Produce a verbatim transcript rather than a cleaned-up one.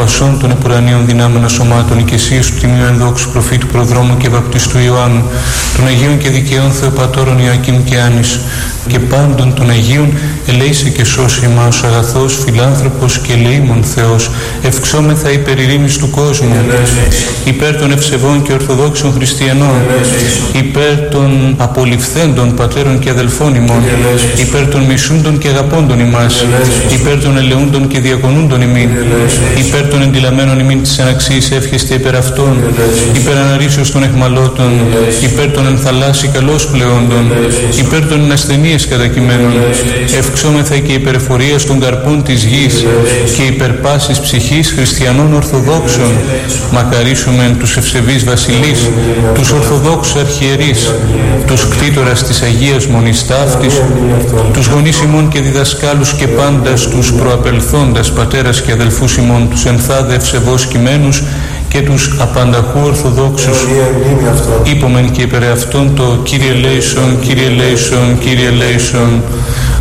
πασών των επουρανίων δυνάμεων σωμάτων, οικεσίες του Τιμίου Ενδόξου Προφήτου Προδρόμου και Βαπτιστού Ιωάννου, των Αγίων και Δικαιών Θεοπατώρων Ιωακήμ και Άνης, και πάντων των Αγίων, ελέησε και σώσει ημάς, αγαθός, φιλάνθρωπος και ελεήμων Θεός, ευξόμεθα υπέρ ειρήνης του κόσμου, υπέρ των ευσεβών και ορθοδόξων χριστιανών, υπέρ των απολυφθέντων πατέρων και αδελφών ημών, υπέρ των μισούντων και αγαπώντων ημάς, υπέρ των ελεούντων και διακονούντων ημίν, υπέρ των εντυλαμένων ημίν της αναξής εύχεστε υπέρ αυτών, υπέρ αναρρήσεως των εχμαλώτων, υπέρ των ενθαλάσσι καλώς πλεόντων, υπέρ των ενασθενείες κατακειμένων, ευξόμεθα και υπερφορίας των καρπών της γης και υπερ πάσης ψυχής χριστιανών ορθοδόξων, μακαρίσομεν τους ευσεβείς βασιλείς, τους ορθοδόξους αρχιερείς, τους κτήτορας της Αγίας Μονής Ταύτης, τους γονείς ημών και διδασκάλους και πάντας τους προαπελθόντας πατέρας και αδελφούς ημών, τους ενθάδε ευσεβώς κειμένους και τους απανταχού ορθοδόξους. Είπομεν και υπερ αυτόν το Κύριε Λέησον, Κύριε Λέησον, Κύριε Λέησον.